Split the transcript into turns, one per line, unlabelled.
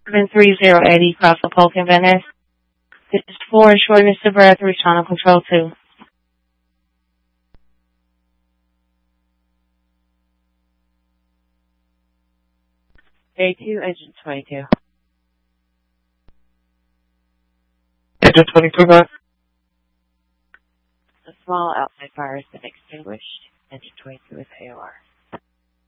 3080 across the Polk and Venice. This is for shortness of breath, reach on control 2.
A2, engine 22.
Engine 22, go ahead.
A small outside fire has been extinguished. Engine 22 with AOR.